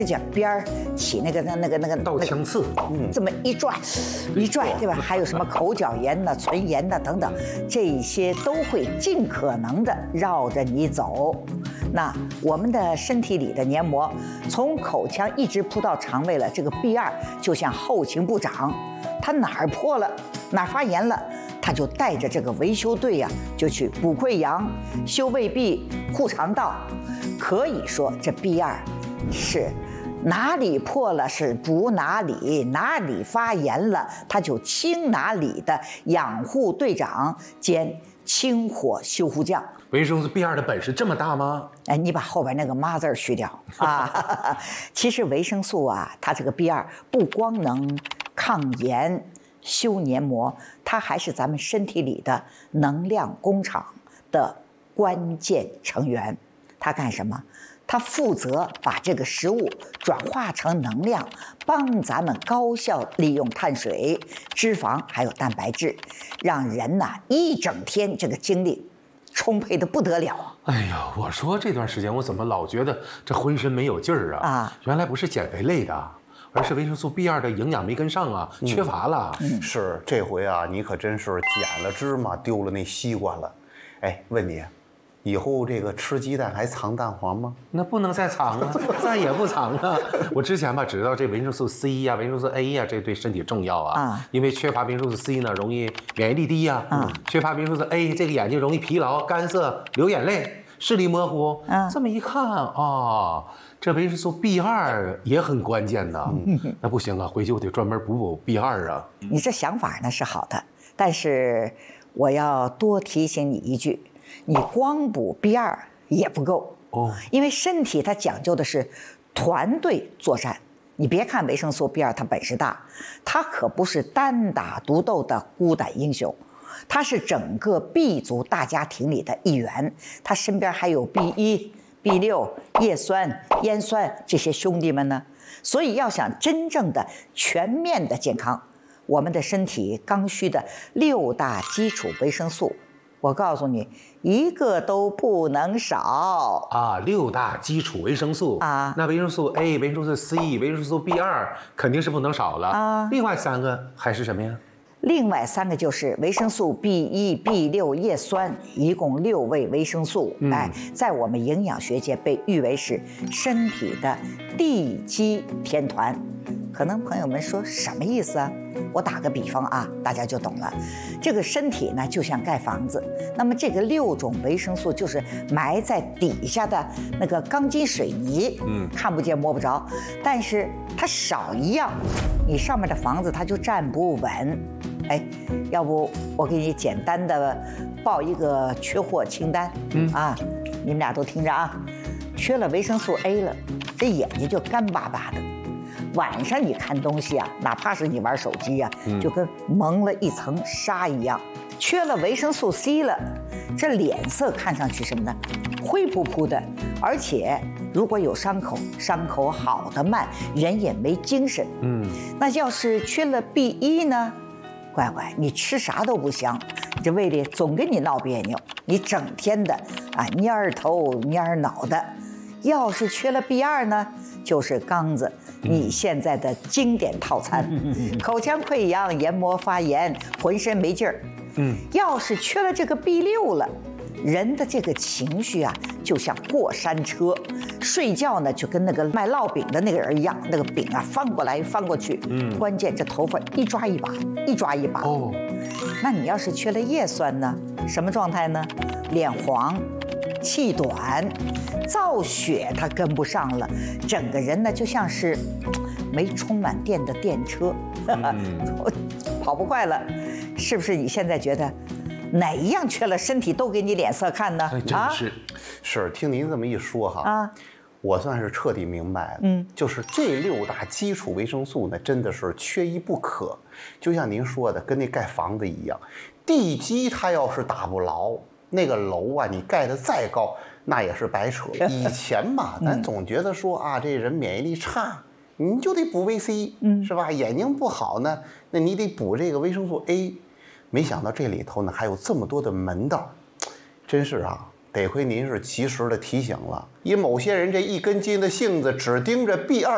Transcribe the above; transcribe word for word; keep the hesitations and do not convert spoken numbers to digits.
指甲边儿起那个那那个那个倒枪刺， 嗯，这么一拽，一拽，对吧？还有什么口角炎呐、唇炎呐等等，这些都会尽可能的绕着你走。那我们的身体里的黏膜，从口腔一直铺到肠胃了，这个 B 二就像后勤部长，他哪儿破了，哪儿发炎了，他就带着这个维修队呀、啊，就去补溃疡、修胃壁、护肠道。可以说，这 B 二是。哪里破了是补哪里，哪里发炎了他就清哪里的养护队长兼清火修护匠。 维生素 B 二的本事这么大吗？ 哎，你把后边那个妈字去掉啊！其实维生素啊，它这个 B 二不光能抗炎、修黏膜，它还是咱们身体里的能量工厂的关键成员。它干什么？它负责把这个食物转化成能量，帮咱们高效利用碳水、脂肪还有蛋白质，让人呐、啊、一整天这个精力充沛的不得了。 哎呀，我说这段时间我怎么老觉得这浑身没有劲儿啊？啊，原来不是减肥累的，而是维生素 B 二的营养没跟上啊，嗯、缺乏了。 嗯，是这回啊，你可真是捡了芝麻丢了那西瓜了。哎，问你。以后这个吃鸡蛋还藏蛋黄吗？ 那不能再藏了，再也不藏了。我之前吧知道这维生素 C 呀、啊、维生素 A 呀、啊，这对身体重要啊。啊，因为缺乏维生素 C 呢，容易免疫力低呀、啊。嗯，缺乏维生素 A， 这个眼睛容易疲劳、干涩、流眼泪、视力模糊。啊，这么一看啊、哦，这维生素 B 二也很关键呐。嗯，那不行啊，回去我得专门补补 B 二啊。 你这想法呢是好的，但是我要多提醒你一句。你光补 B 二也不够哦，因为身体它讲究的是团队作战。你别看维生素 B 二它本事大，它可不是单打独斗的孤胆英雄，它是整个 B 族大家庭里的一员。它身边还有 B 一、B 六、叶酸、烟酸这些兄弟们呢。所以要想真正的全面的健康，我们的身体刚需的六大基础维生素。我告诉你，一个都不能少啊！六大基础维生素啊，那维生素 A、维生素 C、维生素 B 二肯定是不能少了啊。另外三个还是什么呀？ 另外三个就是维生素 B 一、B 六、叶酸，一共六味维生素。嗯、哎，在我们营养学界被誉为是身体的地基天团。可能朋友们说什么意思啊？我打个比方啊，大家就懂了。这个身体呢，就像盖房子，那么这个六种维生素就是埋在底下的那个钢筋水泥，嗯，看不见摸不着，但是它少一样，你上面的房子它就站不稳。哎，要不我给你简单的报一个缺货清单，嗯啊，你们俩都听着啊，缺了维生素 A 了，这眼睛就干巴巴的。晚上你看东西啊，哪怕是你玩手机啊，就跟蒙了一层纱一样。缺了维生素 C 了，这脸色看上去什么呢？灰扑扑的，而且如果有伤口，伤口好得慢，人也没精神。嗯，那要是缺了 B 一 呢？乖乖，你吃啥都不香，这胃里总跟你闹别扭，你整天的啊蔫儿头蔫儿脑的。要是缺了 B 二 呢，就是刚子你现在的经典套餐，口腔溃疡、黏膜发炎、浑身没劲儿。嗯，要是缺了这个 B 六 了，人的这个情绪啊，就像过山车，睡觉呢就跟那个卖烙饼的那个人一样，那个饼啊翻过来翻过去。嗯，关键这头发一抓一把，一抓一把。哦，那你要是缺了叶酸呢，什么状态呢？脸黄。气短，造血它跟不上了，整个人呢就像是没充满电的电车，嗯、跑不快了。是不是你现在觉得哪一样缺了，身体都给你脸色看呢？ 哎、真是、啊， 是听您这么一说哈，啊，我算是彻底明白了。嗯，就是这六大基础维生素呢，真的是缺一不可。就像您说的，跟那盖房子一样，地基它要是打不牢。那个楼啊，你盖得再高，那也是白扯。以前嘛，咱总觉得说啊，这人免疫力差，你就得补维 C， 嗯，是吧？眼睛不好呢，那你得补这个维生素 A。没想到这里头呢还有这么多的门道，真是啊，得亏您是及时的提醒了。以某些人这一根筋的性子，只盯着 B 二。